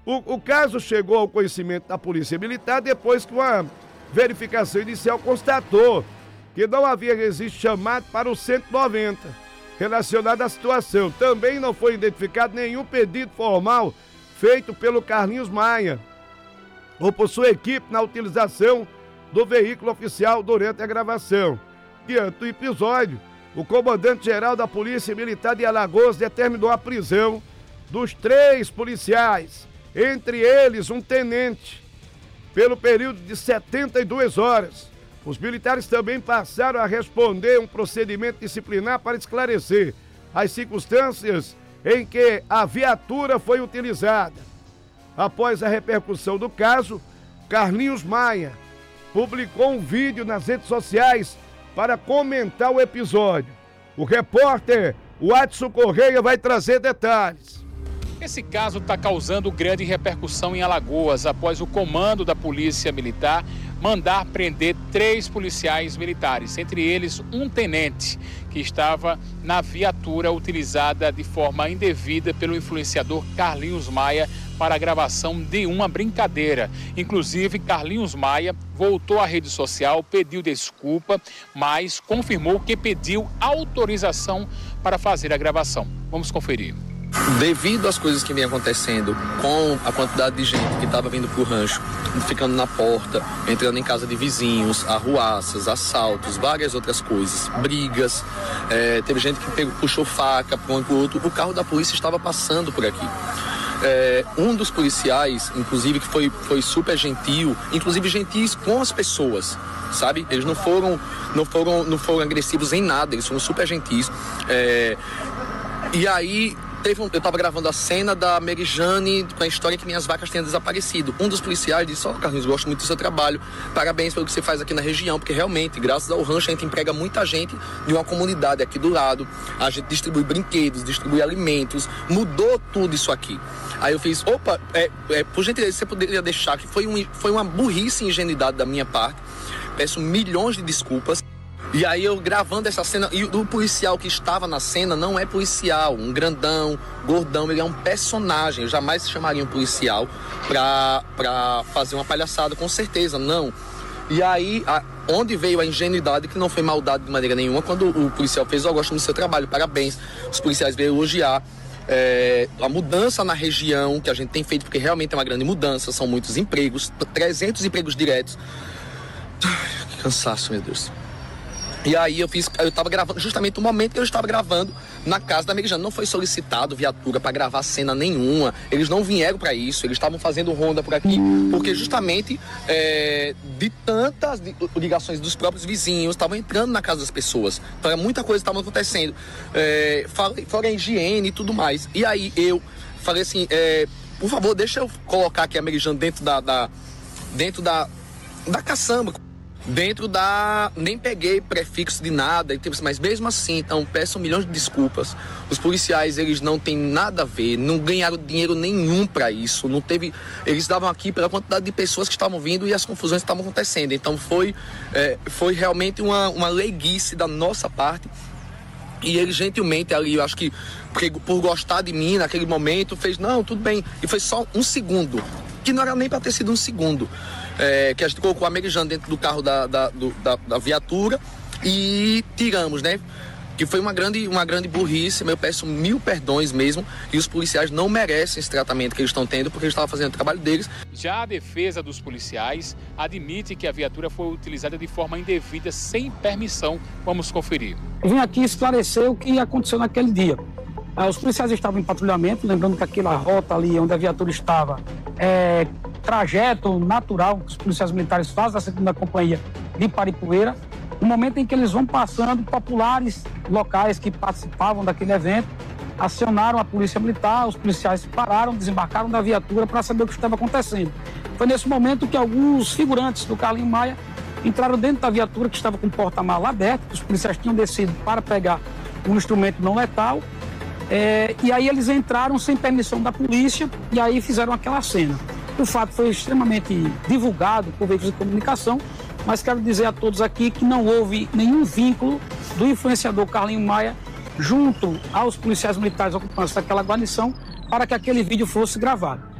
O caso chegou ao conhecimento da Polícia Militar depois que uma verificação inicial constatou que não havia registro chamado para o 190 relacionado à situação. Também não foi identificado nenhum pedido formal feito pelo Carlinhos Maia ou por sua equipe na utilização do veículo oficial durante a gravação. Diante do episódio, o comandante-geral da Polícia Militar de Alagoas determinou a prisão dos 3 policiais, entre eles um tenente, pelo período de 72 horas. Os militares também passaram a responder um procedimento disciplinar para esclarecer as circunstâncias em que a viatura foi utilizada. Após a repercussão do caso, Carlinhos Maia publicou um vídeo nas redes sociais para comentar o episódio. O repórter Watson Correia vai trazer detalhes. Esse caso está causando grande repercussão em Alagoas após o comando da Polícia Militar mandar prender 3 policiais militares, entre eles um tenente que estava na viatura utilizada de forma indevida pelo influenciador Carlinhos Maia para a gravação de uma brincadeira. Inclusive, Carlinhos Maia voltou à rede social, pediu desculpa, mas confirmou que pediu autorização para fazer a gravação. Vamos conferir. Devido às coisas que vem acontecendo, com a quantidade de gente que estava vindo pro rancho, ficando na porta, entrando em casa de vizinhos, arruaças, assaltos, várias outras coisas, brigas, teve gente que puxou faca para um e pro outro, o carro da polícia estava passando por aqui. Um dos policiais, inclusive, que foi super gentil, inclusive gentis com as pessoas, sabe? Eles não foram agressivos em nada, eles foram super gentis. E aí eu tava gravando a cena da Mary Jane com a história que minhas vacas tinham desaparecido. Um dos policiais disse: Carlinhos, gosto muito do seu trabalho, parabéns pelo que você faz aqui na região, porque realmente, graças ao rancho, a gente emprega muita gente de uma comunidade aqui do lado, a gente distribui brinquedos, distribui alimentos, mudou tudo isso aqui. Aí eu fiz, por gentileza, você poderia deixar, que foi uma burrice e ingenuidade da minha parte, peço milhões de desculpas. E aí eu gravando essa cena, e o policial que estava na cena não é policial, um grandão, gordão, ele é um personagem. Eu jamais chamaria um policial pra fazer uma palhaçada, com certeza, não. E aí, onde veio a ingenuidade, que não foi maldade de maneira nenhuma, quando o policial fez: eu gosto do seu trabalho, parabéns. Os policiais veio elogiar a mudança na região que a gente tem feito, porque realmente é uma grande mudança, são muitos empregos, 300 empregos diretos. Que cansaço, meu Deus. E aí eu tava gravando, justamente o momento que eu estava gravando na casa da Mary Jane. Não foi solicitado viatura para gravar cena nenhuma. Eles não vieram para isso, eles estavam fazendo ronda por aqui, porque justamente de tantas ligações dos próprios vizinhos, estavam entrando na casa das pessoas. Então muita coisa estava acontecendo. Fora a higiene e tudo mais. E aí eu falei assim, por favor, deixa eu colocar aqui a Mary Jane dentro da caçamba. Nem peguei prefixo de nada, mas mesmo assim, então, peço milhões de desculpas. Os policiais, eles não têm nada a ver, não ganharam dinheiro nenhum para isso, eles estavam aqui pela quantidade de pessoas que estavam vindo e as confusões que estavam acontecendo. Então foi realmente uma leiguice da nossa parte. E ele gentilmente ali, eu acho que por gostar de mim naquele momento, fez, não, tudo bem. E foi só um segundo, que não era nem para ter sido um segundo. Que a gente colocou a Mary Jane dentro do carro da viatura e tiramos, né? Que foi uma grande burrice, eu peço 1000 perdões mesmo, e os policiais não merecem esse tratamento que eles estão tendo, porque eles estavam fazendo o trabalho deles. Já a defesa dos policiais admite que a viatura foi utilizada de forma indevida, sem permissão. Vamos conferir. Eu vim aqui esclarecer o que aconteceu naquele dia. Os policiais estavam em patrulhamento, lembrando que aquela rota ali onde a viatura estava trajeto natural que os policiais militares fazem da 2ª Companhia de Paripueira. No momento em que eles vão passando, populares locais que participavam daquele evento acionaram a polícia militar, os policiais pararam, desembarcaram da viatura para saber o que estava acontecendo. Foi nesse momento que alguns figurantes do Carlinhos Maia entraram dentro da viatura, que estava com o porta-mala aberto, os policiais tinham descido para pegar um instrumento não letal, e aí eles entraram sem permissão da polícia e aí fizeram aquela cena. O fato foi extremamente divulgado por veículos de comunicação, mas quero dizer a todos aqui que não houve nenhum vínculo do influenciador Carlinhos Maia junto aos policiais militares ocupantes daquela guarnição para que aquele vídeo fosse gravado.